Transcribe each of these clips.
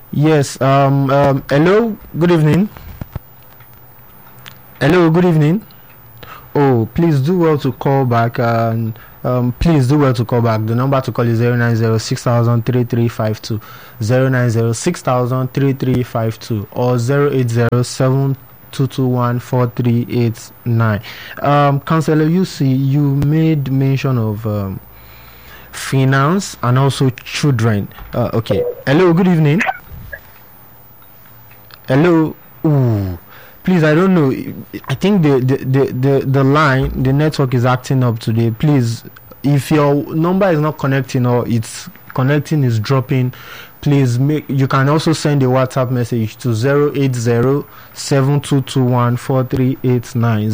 Yes. Hello. Good evening. Hello. Good evening. Oh, please do well to call back. And please do well to call back. The number to call is 090 6000 090 6000 or 08072214389. Counselor, you see, you made mention of finance and also children. Okay. Hello. Good evening. Hello. Ooh. Please, I don't know. I think the line, the network is acting up today. Please, if your number is not connecting or it's connecting is dropping, please you can also send a WhatsApp message to 08072214389.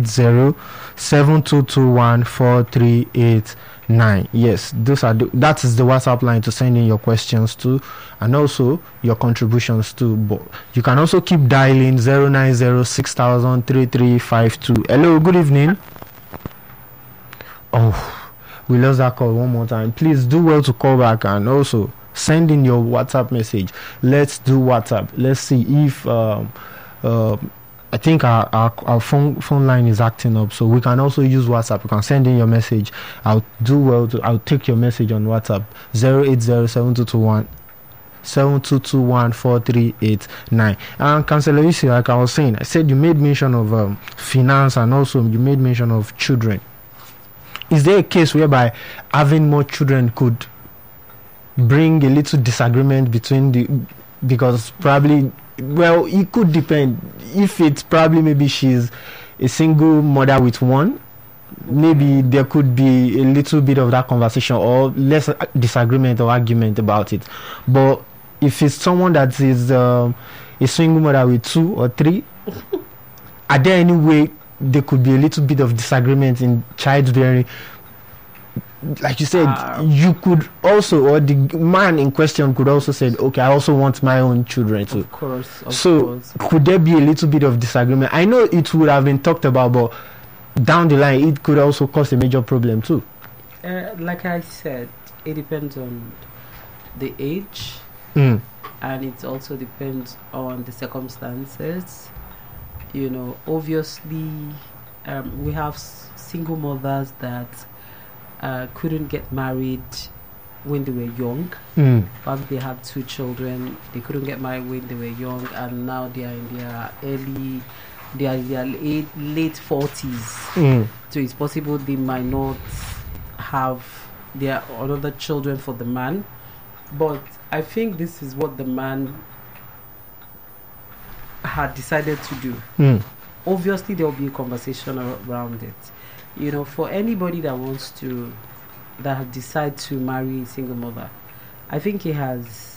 08072214389. Yes, that is the WhatsApp line to send in your questions to, and also your contributions to. But you can also keep dialing 090 6000 3352. Hello, good evening. Oh, we lost that call one more time. Please do well to call back and also send in your WhatsApp message. Let's do WhatsApp. Let's see if I think our phone line is acting up, so we can also use WhatsApp. You can send in your message. I'll take your message on WhatsApp. 08072214389. And Councillor Isi, like I was saying, I said you made mention of finance and also you made mention of children. Is there a case whereby having more children could bring a little disagreement between because probably, well, it could depend. If it's probably maybe she's a single mother with one, maybe there could be a little bit of that conversation or less disagreement or argument about it. But if it's someone that is a single mother with two or three, are there any way there could be a little bit of disagreement in childbearing? Like you said, you could also, or the man in question could also say, okay, I also want my own children too. Of course. Could there be a little bit of disagreement? I know it would have been talked about, but down the line, it could also cause a major problem too. Like I said, it depends on the age, Mm. and it also depends on the circumstances. You know, obviously, we have single mothers that couldn't get married when they were young. Mm. But they have two children. They couldn't get married when they were young, and now they are in their late 40s. Mm. So it's possible they might not have their other children for the man. But I think this is what the man had decided to do. Mm. Obviously, there will be a conversation around it. You know, for anybody that wants to, that have decided to marry a single mother, I think he has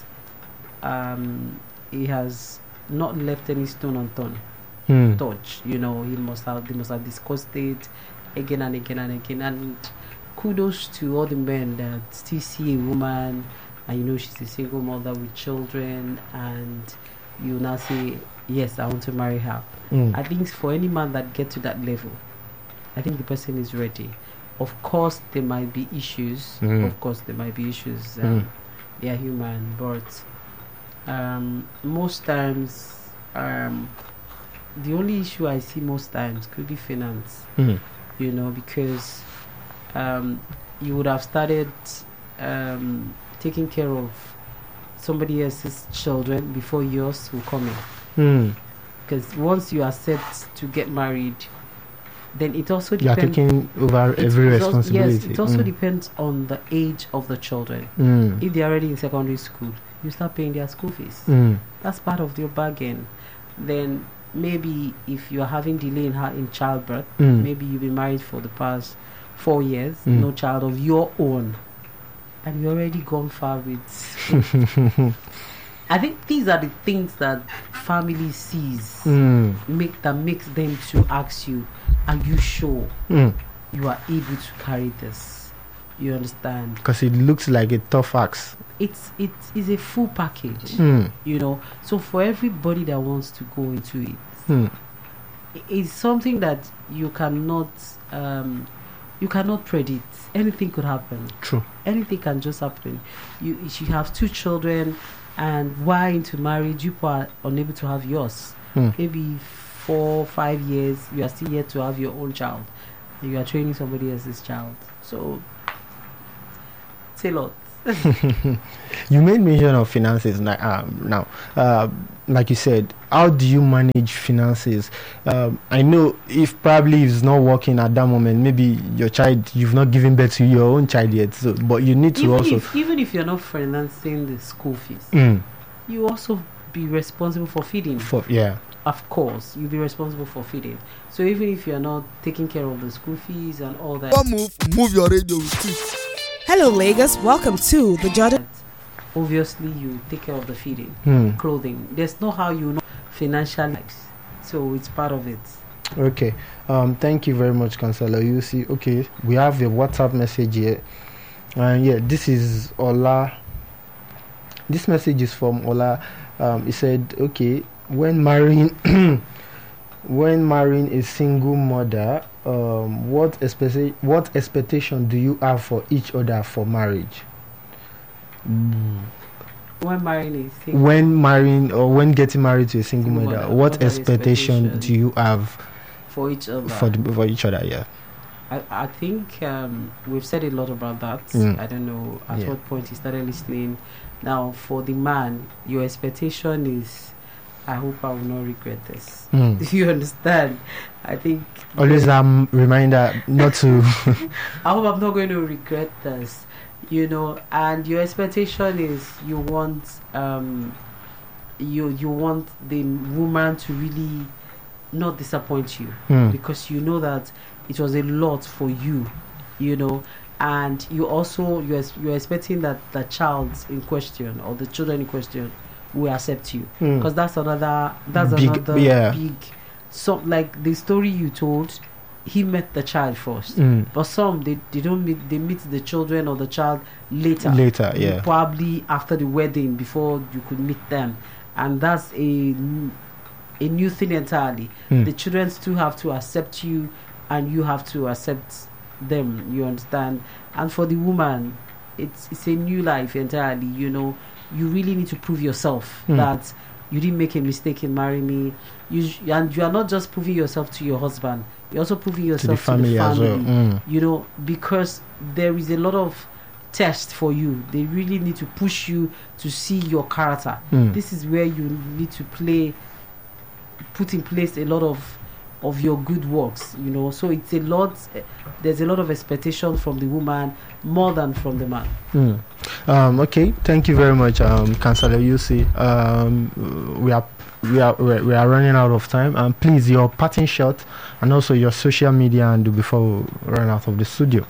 not left any stone unturned. Mm. Touch. You know, they must have discussed it again and again and again. And kudos to all the men that still see a woman, and you know she's a single mother with children, and you now say, yes, I want to marry her. Mm. I think for any man that get to that level, I think the person is ready. Of course, there might be issues. Mm. Of course, there might be issues. They are human, but most times, the only issue I see most times could be finance. Mm. You know, because you would have started taking care of somebody else's children before yours will come in. Mm. Because once you accept to get married, then it also You are depends. taking over every responsibility. Yes, it also depends on the age of the children. Mm. If they're already in secondary school, you start paying their school fees. Mm. That's part of your bargain. Then maybe if you are having delay in childbirth, Mm. maybe you've been married for the past 4 years, Mm. no child of your own, and you're already gone far with. I think these are the things that family sees Mm. that makes them to ask you, are you sure Mm. you are able to carry this? You understand? Because it looks like a tough axe. It is a full package, Mm. you know. So for everybody that wants to go into it, Mm. it's something that you cannot predict. Anything could happen. True. Anything can just happen. You have two children, and while into marriage, you are unable to have yours. Maybe 4-5 years, you are still yet to have your own child, and you are training somebody else's child. So it's a lot. You made mention of finances now. Like you said, how do you manage finances? I know if probably it's not working at that moment, maybe your child, you've not given birth to your own child yet, so but you need to even if you're not financing the school fees, you also be responsible for feeding. Of course, you'll be responsible for feeding. So even if you're not taking care of the school fees and all that, move your radio with it. Hello, Lagos. Welcome to the Jordan. Obviously, you take care of the feeding, clothing. There's no how you know financial, so it's part of it. Okay. Thank you very much, Counselor. You see, okay, we have a WhatsApp message here, and this is Ola. This message is from Ola. He said, okay, when marrying a single mother, what expectation do you have for each other for marriage? When marrying or when getting married to a single mother, what expectation do you have for each other? For each other, yeah. I think we've said a lot about that. I don't know at what point you started listening. Now, for the man, your expectation is, I hope I will not regret this. You understand? I think always reminder not to. I hope I'm not going to regret this. And your expectation is you want you want the woman to really not disappoint you, because you know that it was a lot for you, and you're expecting that the child in question or the children in question will accept you, because that's another big. So like the story you told, he met the child first, but some they don't meet. They meet the children or the child later, probably after the wedding, before you could meet them, and that's a new thing entirely. The children still have to accept you, and you have to accept them. You understand? And for the woman, it's a new life entirely. You really need to prove yourself that you didn't make a mistake in marrying me. And you are not just proving yourself to your husband, you're also proving yourself to the family as well. Because there is a lot of test for you. They really need to push you to see your character. This is where you need to put in place a lot of your good works, so it's a lot. There's a lot of expectation from the woman more than from the man. Okay, thank you very much, Counselor UC. We are running out of time, please, your parting shot and also your social media and before we run out of the studio.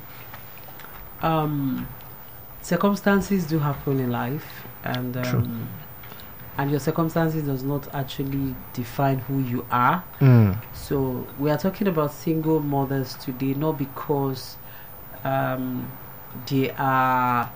Circumstances do happen in life, and True. And your circumstances does not actually define who you are. So we are talking about single mothers today, not because they are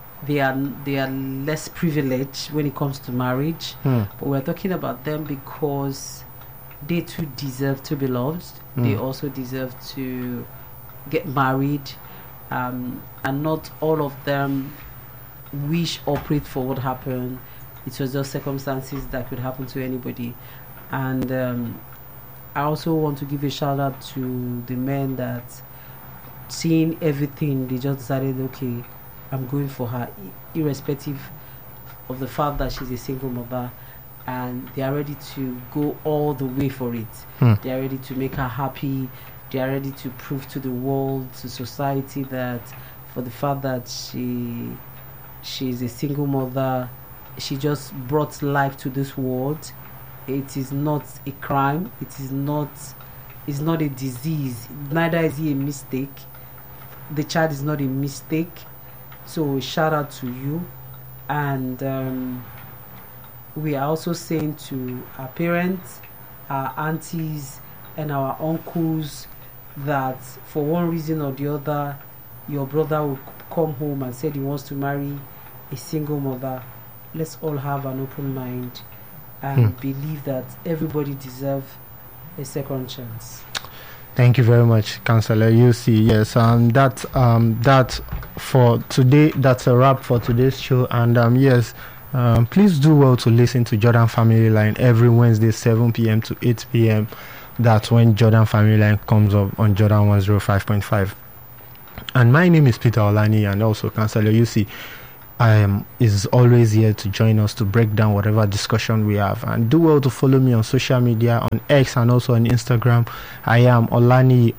less privileged when it comes to marriage, but we're talking about them because they too deserve to be loved. They also deserve to get married, and not all of them wish or pray for what happened. It was just circumstances that could happen to anybody. And I also want to give a shout out to the men that, seeing everything, they just decided, okay, I'm going for her, irrespective of the fact that she's a single mother, and they are ready to go all the way for it. They are ready to make her happy. They are ready to prove to the world, to society, that for the fact that she is a single mother, she just brought life to this world. It is not a crime. It's not a disease. Neither is he a mistake. The child is not a mistake. So shout out to you. And we are also saying to our parents, our aunties, and our uncles that for one reason or the other, your brother will come home and said he wants to marry a single mother. Let's all have an open mind and believe that everybody deserves a second chance. Thank you very much, Counselor UC. Yes, that for today, that's a wrap for today's show. And yes, Please do well to listen to Jordan Family Line every Wednesday 7 p.m. to 8 p.m. That's when Jordan Family Line comes up on Jordan 105.5. And my name is Peter Olani, and also Councillor UC is always here to join us to break down whatever discussion we have. And do well to follow me on social media, on X and also on Instagram. I am Olani_,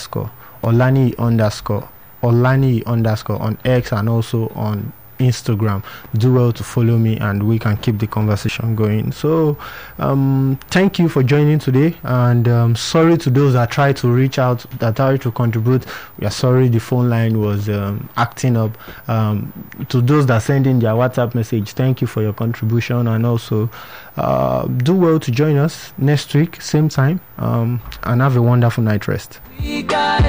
on X and also on Instagram. Do well to follow me and we can keep the conversation going. So thank you for joining today, and sorry to those that tried to reach out, that tried to contribute. We are sorry the phone line was acting up. To those that send in their WhatsApp message, thank you for your contribution, and also do well to join us next week same time, and have a wonderful night rest.